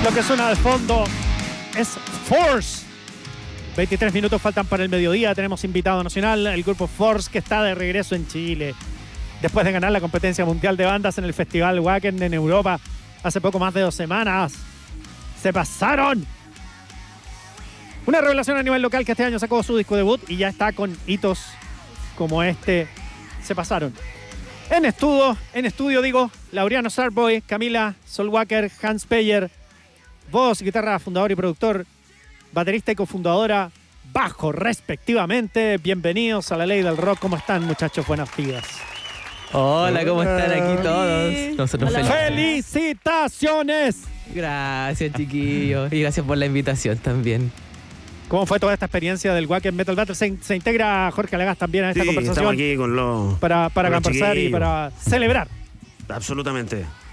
Lo que suena de fondo es Force. 23 minutos faltan para el mediodía. Tenemos invitado nacional, el grupo Force, que está de regreso en Chile. Después de ganar la competencia mundial de bandas en el Festival Wacken en Europa hace poco más de 2 semanas. ¡Se pasaron! Una revelación a nivel local que este año sacó su disco debut y ya está con hitos como este. Se pasaron. En estudio digo, Laureano Sarboy, Camila Solwacker, Hans Peyer, voz, guitarra, fundador y productor, baterista y cofundadora, bajo respectivamente. Bienvenidos a La Ley del Rock. ¿Cómo están, muchachos? Buenas vidas. Hola, ¿cómo están aquí todos? Nosotros ¡Felicitaciones! Gracias, chiquillos. Y gracias por la invitación también. ¿Cómo fue toda esta experiencia del Wacken Metal Battle? Se integra Jorge Alegas también a esta conversación. Estamos aquí con los para conversar y chiquillos. para celebrar. Absolutamente.